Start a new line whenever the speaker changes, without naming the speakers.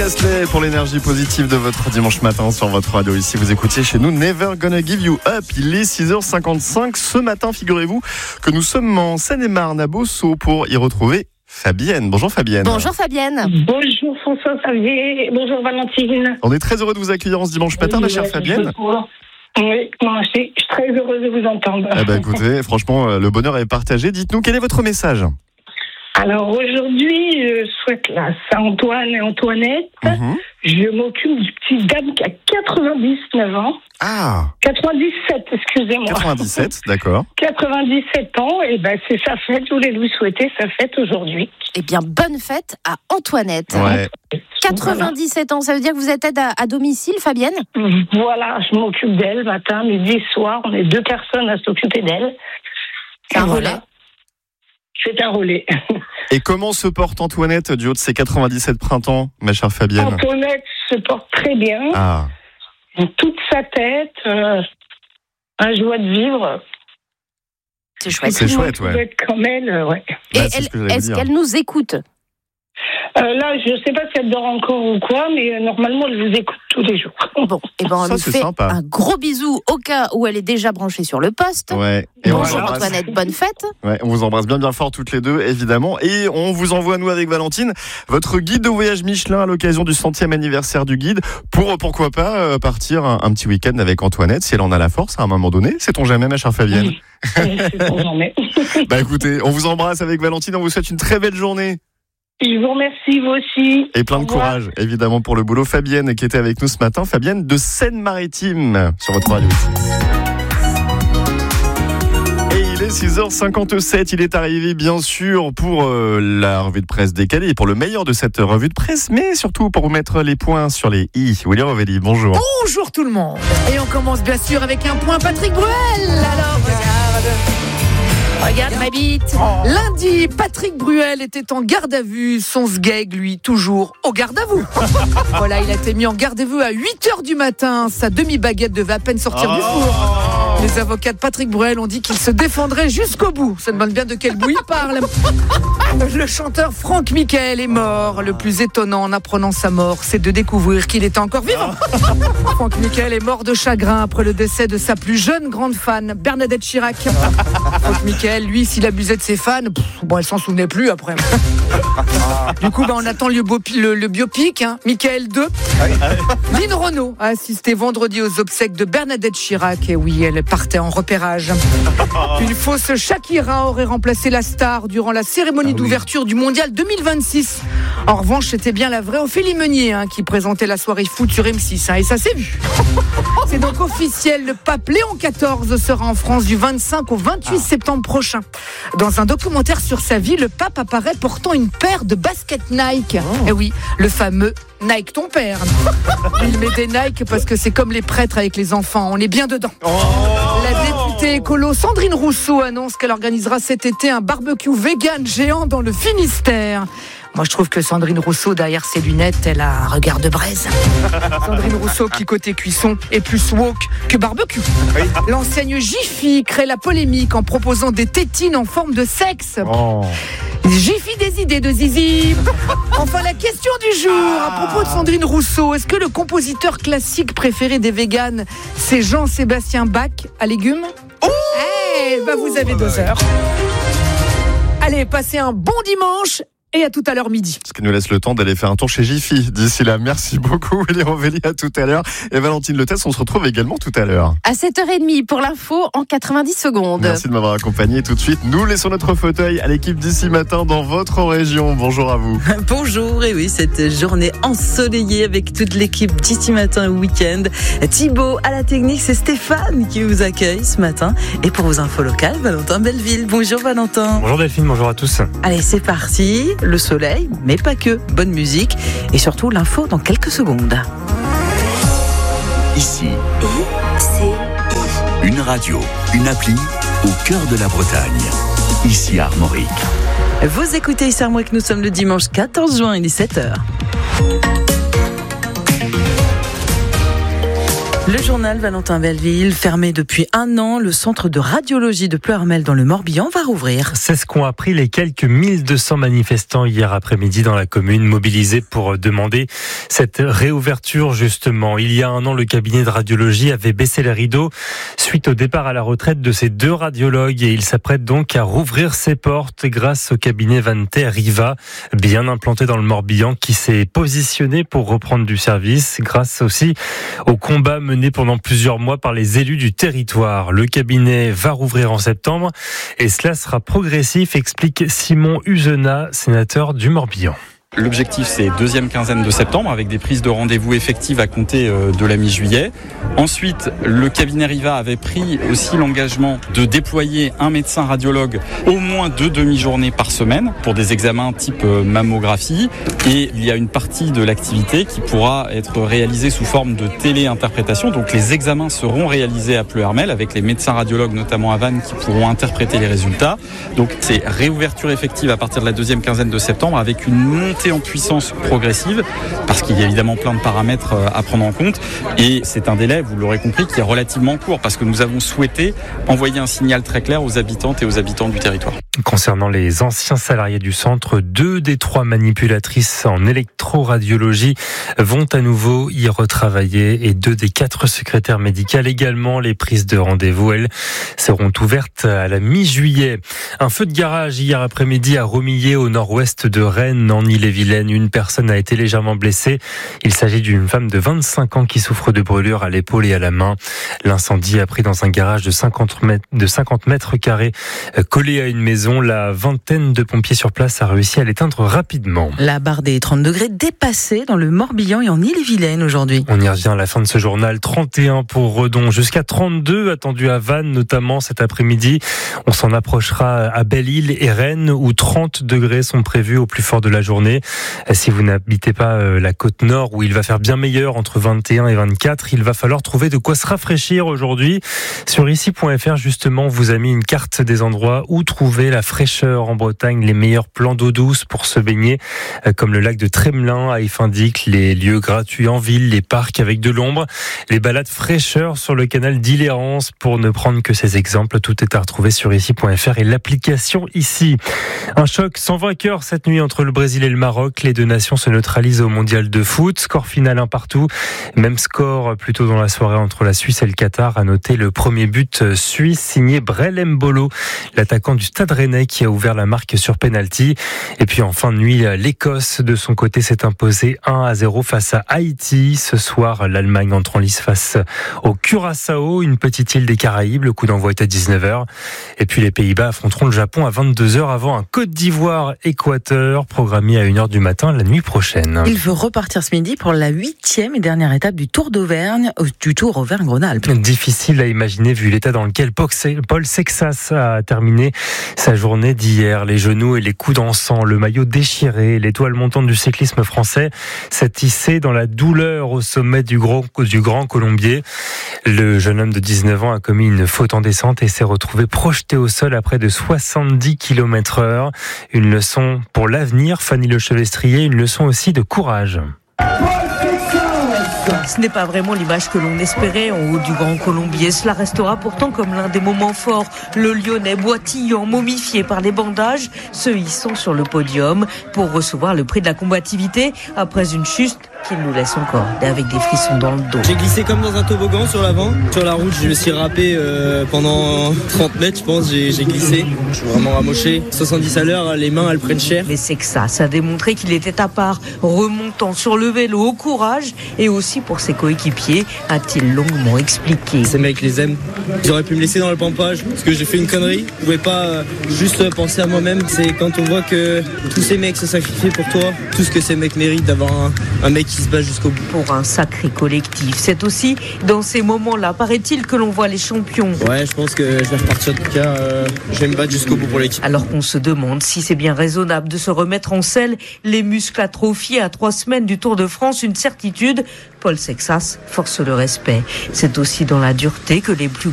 Astley pour l'énergie positive de votre dimanche matin sur votre radio. Ici, vous écoutiez chez nous Never Gonna Give You Up. Il est 6h55. Ce matin, figurez-vous que nous sommes en Seine-et-Marne à Bossau pour y retrouver Fabienne. Bonjour Fabienne.
Bonjour Fabienne.
Bonjour François-Xavier. Bonjour Valentine.
On est très heureux de vous accueillir en ce dimanche matin, ma chère Fabienne.
Oui, moi aussi, je suis très heureuse de vous entendre.
Eh ben, écoutez, franchement, le bonheur est partagé. Dites-nous, quel est votre message ?
Alors aujourd'hui, je souhaite la Saint-Antoine et Antoinette. Je m'occupe du petit dame qui a 99 ans.
Ah
97, excusez-moi.
97, d'accord.
97 ans, et ben c'est sa fête. Je voulais lui souhaiter sa fête aujourd'hui.
Eh bien, bonne fête à Antoinette.
Ouais.
97 ans, ça veut dire que vous êtes aide à domicile, Fabienne ?
Voilà, je m'occupe d'elle matin, midi, soir. On est 2 personnes à s'occuper d'elle.
C'est un relais.
C'est un relais.
Et comment se porte Antoinette du haut de ses 97 printemps, ma chère Fabienne ?
Antoinette se porte très bien.
Ah.
Toute sa tête, un joie de vivre.
C'est chouette.
C'est chouette,
ouais. Être comme elle, ouais.
Et
Bah,
est-ce qu'elle nous écoute ?
Là, je ne sais pas si elle dort encore ou quoi, mais normalement, elle vous écoute tous les jours.
Bon, et ben on
Ça,
lui
c'est
fait
sympa.
un gros bisou au cas où elle est déjà branchée sur le poste.
Ouais. Et
Bonjour
on vous embrasse.
Antoinette, bonne fête.
Ouais, on vous embrasse bien fort toutes les deux, évidemment. Et on vous envoie, nous, avec Valentine, votre guide de voyage Michelin à l'occasion du 100e anniversaire du guide pour, pourquoi pas, partir un petit week-end avec Antoinette, si elle en a la force à un moment donné. Sait-on jamais, ma chère Fabienne ?
C'est jamais.
Bah écoutez, on vous embrasse avec Valentine, on vous souhaite une très belle journée.
Je vous remercie, vous aussi.
Et plein de
Au revoir.
courage, évidemment, pour le boulot. Fabienne, qui était avec nous ce matin. Fabienne de Seine-Maritime, sur votre radio. Et il est 6h57. Il est arrivé, bien sûr, pour la revue de presse décalée, et pour le meilleur de cette revue de presse, mais surtout pour vous mettre les points sur les i. Willy Rovelli, bonjour.
Bonjour tout le monde. Et on commence bien sûr avec un point Patrick Bruel. Alors regarde ma bite. Lundi, Patrick Bruel était en garde à vue. Son sgeg, lui, toujours au garde à vous. Voilà, il a été mis en garde à vue à 8h du matin. Sa demi-baguette devait à peine sortir du four. Les avocats de Patrick Bruel ont dit qu'il se défendrait jusqu'au bout. Ça demande bien de quel bout il parle. Le chanteur Franck Michael est mort. Le plus étonnant en apprenant sa mort, c'est de découvrir qu'il était encore vivant. Franck Michael est mort de chagrin après le décès de sa plus jeune grande fan, Bernadette Chirac. Franck Michael, lui, s'il abusait de ses fans, elle s'en souvenait plus après. Du coup, on attend le biopic, Michael 2. Lynn Renaud a assisté vendredi aux obsèques de Bernadette Chirac. Et oui, elle partait en repérage. Une fausse Shakira aurait remplacé la star durant la cérémonie d'ouverture du Mondial 2026. En revanche, c'était bien la vraie Ophélie Meunier qui présentait la soirée foot sur M6. Et ça s'est vu. C'est donc officiel, le pape Léon XIV sera en France du 25 au 28 septembre prochain. Dans un documentaire sur sa vie, le pape apparaît portant une paire de baskets Nike. Et oui, le fameux Nike ton père. Il met des Nike parce que c'est comme les prêtres avec les enfants, on est bien dedans. La députée écolo Sandrine Rousseau annonce qu'elle organisera cet été un barbecue vegan géant dans le Finistère. Moi, je trouve que Sandrine Rousseau, derrière ses lunettes, elle a un regard de braise. Sandrine Rousseau, qui côté cuisson est plus woke que barbecue. L'enseigne Jiffy crée la polémique en proposant des tétines en forme de sexe. Jiffy des idées de zizi. Enfin, la question du jour à propos de Sandrine Rousseau. Est-ce que le compositeur classique préféré des véganes, c'est Jean-Sébastien Bach à légumes ? Vous avez 2 heures. Allez, passez un bon dimanche. Et à tout à l'heure midi.
Ce qui nous laisse le temps d'aller faire un tour chez Jiffy. D'ici là, merci beaucoup, Willy Rovelli, à tout à l'heure. Et Valentine Letès, on se retrouve également tout à l'heure.
À 7h30 pour l'info en 90 secondes.
Merci de m'avoir accompagné. Tout de suite, nous laissons notre fauteuil à l'équipe d'ici matin dans votre région. Bonjour à vous.
Bonjour, et oui, cette journée ensoleillée avec toute l'équipe d'ici matin au week-end. Thibaut à la technique, c'est Stéphane qui vous accueille ce matin. Et pour vos infos locales, Valentin Belleville. Bonjour Valentin.
Bonjour Delphine, bonjour à tous.
Allez, c'est parti. Le soleil, mais pas que. Bonne musique et surtout l'info dans quelques secondes.
Ici, une radio, une appli au cœur de la Bretagne. Ici Armorique.
Vous écoutez Ici Armorique, nous sommes le dimanche 14 juin, il est 7h. Le journal Valentin Belleville, fermé depuis 1 an, le centre de radiologie de Pleuhermel dans le Morbihan va rouvrir.
C'est ce qu'ont appris les quelques 1200 manifestants hier après-midi dans la commune, mobilisés pour demander cette réouverture justement. Il y a 1 an, le cabinet de radiologie avait baissé les rideaux suite au départ à la retraite de ses 2 radiologues et il s'apprête donc à rouvrir ses portes grâce au cabinet Vanté Riva, bien implanté dans le Morbihan, qui s'est positionné pour reprendre du service grâce aussi au combat mené pendant plusieurs mois par les élus du territoire. Le cabinet va rouvrir en septembre et cela sera progressif, explique Simon Uzenat, sénateur du Morbihan.
L'objectif, c'est 2e quinzaine de septembre avec des prises de rendez-vous effectives à compter de la mi-juillet. Ensuite, le cabinet Riva avait pris aussi l'engagement de déployer un médecin radiologue au moins 2 demi-journées par semaine pour des examens type mammographie. Et il y a une partie de l'activité qui pourra être réalisée sous forme de téléinterprétation. Donc les examens seront réalisés à Pleuhermel avec les médecins radiologues, notamment à Vannes, qui pourront interpréter les résultats. Donc c'est réouverture effective à partir de la 2e quinzaine de septembre avec une montée en puissance progressive parce qu'il y a évidemment plein de paramètres à prendre en compte et c'est un délai, vous l'aurez compris, qui est relativement court parce que nous avons souhaité envoyer un signal très clair aux habitantes et aux habitants du territoire.
Concernant les anciens salariés du centre, 2 des 3 manipulatrices en électroradiologie vont à nouveau y retravailler et 2 des 4 secrétaires médicales également. Les prises de rendez-vous, elles, seront ouvertes à la mi-juillet. Un feu de garage hier après-midi à Romillé au nord-ouest de Rennes en Ille-et-Vilaine. Une personne a été légèrement blessée. Il s'agit d'une femme de 25 ans qui souffre de brûlures à l'épaule et à la main. L'incendie a pris dans un garage de 50 mètres carrés collé à une maison. La vingtaine de pompiers sur place a réussi à l'éteindre rapidement.
La barre des 30 degrés dépassée dans le Morbihan et en Ille-et-Vilaine aujourd'hui.
On y revient à la fin de ce journal. 31 pour Redon, jusqu'à 32 attendus à Vannes, notamment cet après-midi. On s'en approchera à Belle-Île et Rennes où 30 degrés sont prévus au plus fort de la journée. Si vous n'habitez pas la côte nord où il va faire bien meilleur entre 21 et 24, il va falloir trouver de quoi se rafraîchir aujourd'hui. Sur ici.fr justement, on vous a mis une carte des endroits où trouver la fraîcheur en Bretagne, les meilleurs plans d'eau douce pour se baigner, comme le lac de Tremelin à Effindic, les lieux gratuits en ville, les parcs avec de l'ombre, les balades fraîcheur sur le canal d'Ille-et-Rance, pour ne prendre que ces exemples. Tout est à retrouver sur ici.fr et l'application ici. Un choc sans vainqueur cette nuit entre le Brésil et le Maroc. Les 2 nations se neutralisent au mondial de foot. Score final 1 partout. Même score plutôt dans la soirée entre la Suisse et le Qatar. À noter le premier but suisse signé Brel Mbolo, l'attaquant du Stade Rennais, qui a ouvert la marque sur penalty. Et puis en fin de nuit, l'Écosse de son côté s'est imposée 1-0 face à Haïti. Ce soir, l'Allemagne entre en lice face au Curaçao, une petite île des Caraïbes. Le coup d'envoi est à 19h. Et puis les Pays-Bas affronteront le Japon à 22h avant un Côte d'Ivoire-Équateur programmé à 1h du matin la nuit prochaine.
Il veut repartir ce midi pour la 8e et dernière étape du Tour d'Auvergne, du Tour Auvergne-Rhône-Alpes.
Difficile à imaginer vu l'état dans lequel Paul Sexas a terminé sa journée d'hier. Les genoux et les coudes en sang, le maillot déchiré, l'étoile montante du cyclisme français s'est hissée dans la douleur au sommet du Grand Colombier. Le jeune homme de 19 ans a commis une faute en descente et s'est retrouvé projeté au sol à près de 70 km/h. Une leçon pour l'avenir, Fanny Lechevestrier, une leçon aussi de courage.
Ce n'est pas vraiment l'image que l'on espérait en haut du Grand Colombier. Cela restera pourtant comme l'un des moments forts. Le Lyonnais boitillant, momifié par les bandages, se hissant sur le podium pour recevoir le prix de la combativité après une chute qui nous laisse encore avec des frissons dans le dos.
J'ai glissé comme dans un toboggan sur l'avant. Sur la route, je me suis râpé pendant 30 mètres, je pense. J'ai glissé. Je suis vraiment ramoché. 70 à l'heure, les mains, elles prennent cher.
Mais c'est que ça a démontré qu'il était à part, remontant sur le vélo au courage et aussi pour ses coéquipiers, a-t-il longuement expliqué.
Ces mecs les aiment. Ils auraient pu me laisser dans le pampage parce que j'ai fait une connerie. Je pouvais pas juste penser à moi-même. C'est quand on voit que tous ces mecs se sacrifient pour toi, tout ce que ces mecs méritent d'avoir un mec qui se bat jusqu'au bout.
Pour un sacré collectif. C'est aussi dans ces moments-là, paraît-il, que l'on voit les champions.
Ouais, je pense que je vais repartir. En tout cas, je vais me battre jusqu'au bout pour l'équipe.
Alors qu'on se demande si c'est bien raisonnable de se remettre en selle, les muscles atrophiés à 3 semaines du Tour de France, une certitude. Paul Sexas force le respect. C'est aussi dans la dureté que les plus